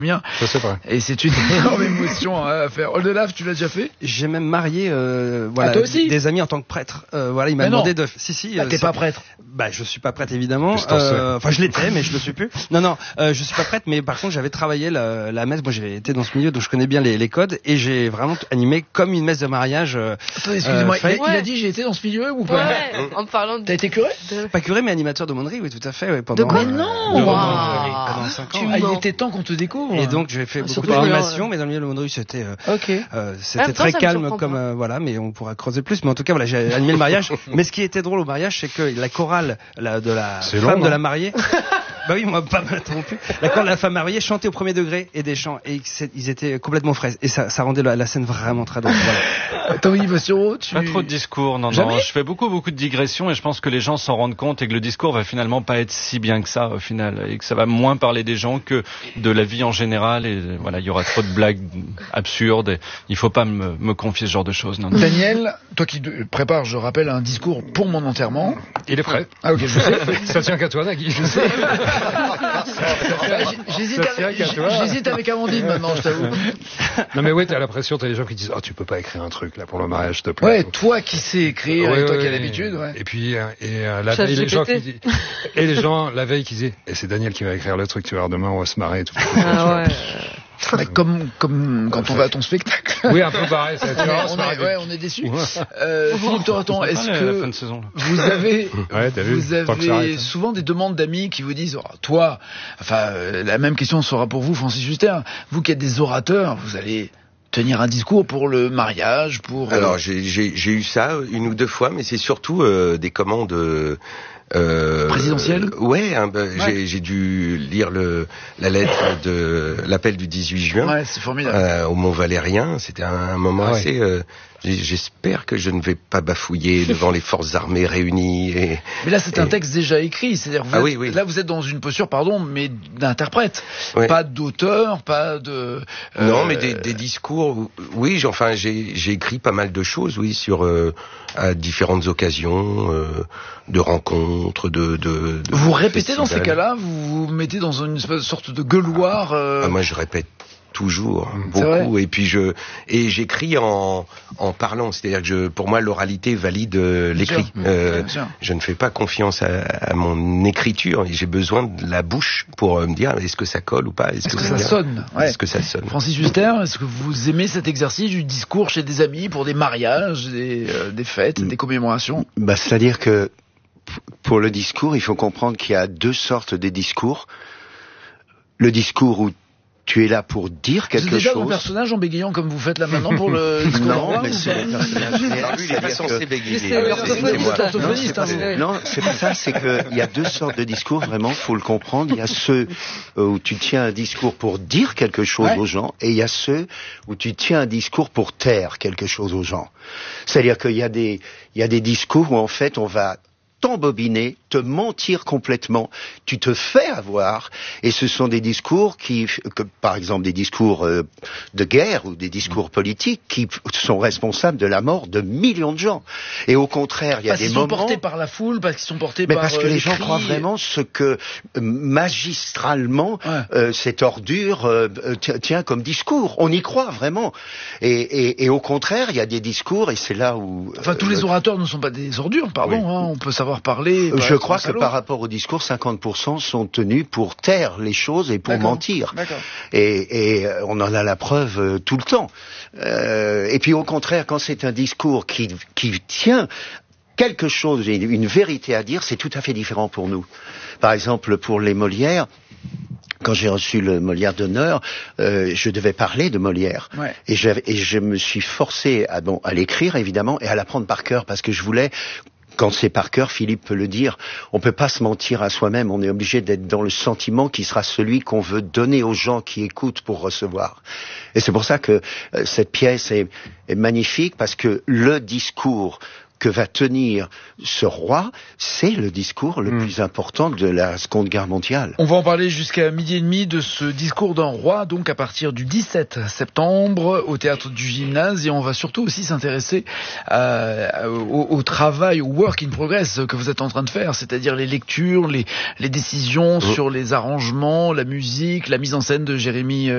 Bien. Ça c'est vrai. Et c'est une énorme émotion à faire. Oldelaf, tu l'as déjà fait? J'ai même marié voilà, toi aussi des amis en tant que prêtre. Voilà, il m'a Mais demandé non. de... Si, T'es pas prêtre? Bah, je suis pas prêtre évidemment. Qu'est-ce que t'en sais Enfin, je l'étais, mais je le suis plus. Non, je suis pas prêtre, mais par contre, j'avais travaillé la messe. Moi, j'ai été dans ce milieu, donc je connais bien les codes, et j'ai vraiment animé comme une messe de mariage. Attends, excusez-moi, Ouais. il a dit j'ai été dans ce milieu ou pas? Ouais, en parlant de... T'as été curé? Pas curé, mais animateur d'aumônerie, oui, tout à fait. Ouais, pendant, De quoi? Non. pendant 5 ans. Ah, il était temps qu'on te découvre. Et donc j'ai fait beaucoup Surtout d'animations, mais dans le milieu de l'aumônerie c'était Ok. même temps, très ça me calme surprend comme pas. voilà, mais on pourra creuser plus. Mais en tout cas voilà, j'ai animé le mariage. Mais ce qui était drôle au mariage, c'est que la chorale de la C'est femme long, de hein. la mariée. Bah oui, on m'a pas mal interrompu. La chorale de la femme mariée chantait au premier degré et des chants, et ils étaient complètement frais, et ça rendait la scène vraiment très drôle. Voilà. Attends, Yves Suro, tu... Pas trop de discours, non. Jamais Je fais beaucoup de digressions et je pense que les gens s'en rendent compte et que le discours va finalement pas être si bien que ça au final et que ça va moins parler des gens que de la vie en général et voilà, il y aura trop de blagues absurdes et il faut pas me confier ce genre de choses. Non. Daniel, toi qui prépares, je rappelle, un discours pour mon enterrement. Il est prêt. Ah ok, je sais. Ça tient qu'à toi, Nagui. Je sais. J'hésite avec Amandine maintenant, je t'avoue. Non mais ouais, t'as la pression, t'as des gens qui disent tu peux pas écrire un truc là pour le mariage, s'il te plaît. Ouais, toi qui sais écrire, et toi qui as l'habitude, ouais. Et puis la veille, les gens qui disent, et les gens la veille qui disaient c'est Daniel qui va écrire le truc, tu vas voir demain on va se marrer et tout. Ah ouais. Mais comme quand on va à ton spectacle. Oui, un peu pareil, ça va être on est déçus. Philippe Torreton, est-ce la fin que de saison, là. vous avez, Ouais, t'as vu, vous tant que ça avez arrête. souvent des demandes d'amis qui vous disent, toi, la même question sera pour vous, Francis Huster, vous qui êtes des orateurs, vous allez tenir un discours pour le mariage, pour... Alors j'ai eu ça une ou deux fois, mais c'est surtout des commandes présidentielles. Ouais, j'ai dû lire la lettre de l'appel du 18 juin. Ouais, c'est formidable. Au Mont Valérien. C'était un moment assez. J'espère que je ne vais pas bafouiller devant les forces armées réunies. Mais là, c'est un texte déjà écrit, c'est-à-dire là, vous êtes dans une posture, mais d'interprète, pas d'auteur, pas de. Non, mais des discours. Oui, j'ai écrit pas mal de choses, oui, sur à différentes occasions de rencontres, de vous répétez festivals. dans ces cas-là, vous vous mettez dans une espèce de sorte de gueuloir. Moi, je répète toujours beaucoup, et puis j'écris en parlant, c'est-à-dire que pour moi l'oralité valide l'écrit. Je ne fais pas confiance à mon écriture, et j'ai besoin de la bouche pour me dire est-ce que ça colle ou pas, est-ce que ça sonne. Est-ce que ça sonne. Francis Huster, est-ce que vous aimez cet exercice du discours chez des amis pour des mariages, des fêtes, des commémorations? C'est-à-dire que pour le discours, il faut comprendre qu'il y a deux sortes de discours. Le discours où tu es là pour dire quelque chose. Vous êtes déjà dans le personnage en bégayant comme vous faites là maintenant pour le discours? Non, mais c'est le personnage. Il est pas censé bégayer. Non, c'est pas ça, c'est qu'il y a deux sortes de discours, vraiment, faut le comprendre. Il y a ceux où tu tiens un discours pour dire quelque chose aux gens, et il y a ceux où tu tiens un discours pour taire quelque chose aux gens. C'est-à-dire qu'il y a des discours où en fait on va t'embobiner, te mentir complètement, tu te fais avoir, et ce sont des discours par exemple des discours de guerre ou des discours politiques qui sont responsables de la mort de millions de gens. Et au contraire, il y a des moments... Parce qu'ils sont portés par la foule, parce qu'ils sont portés mais par... parce que les gens cris. croient vraiment ce que magistralement cette ordure tient comme discours. On y croit vraiment. Et au contraire, il y a des discours, et c'est là où... tous les orateurs ne sont pas des ordures, pardon, on peut savoir parler. Je crois que par rapport au discours, 50% sont tenus pour taire les choses et pour mentir. Et on en a la preuve tout le temps. Et puis au contraire, quand c'est un discours qui tient quelque chose, une vérité à dire, c'est tout à fait différent pour nous. Par exemple, pour les Molières, quand j'ai reçu le Molière d'honneur, je devais parler de Molière. Et je me suis forcé à l'écrire, évidemment, et à l'apprendre par cœur, parce que je voulais... Quand c'est par cœur, Philippe peut le dire, on peut pas se mentir à soi-même, on est obligé d'être dans le sentiment qui sera celui qu'on veut donner aux gens qui écoutent pour recevoir. Et c'est pour ça que cette pièce est magnifique, parce que le discours que va tenir ce roi, c'est le discours le plus important de la Seconde Guerre mondiale. On va en parler jusqu'à 12h30 de ce discours d'un roi, donc à partir du 17 septembre au Théâtre du Gymnase, et on va surtout aussi s'intéresser au travail, au work in progress que vous êtes en train de faire, c'est-à-dire les lectures, les décisions sur les arrangements, la musique, la mise en scène de Jérémy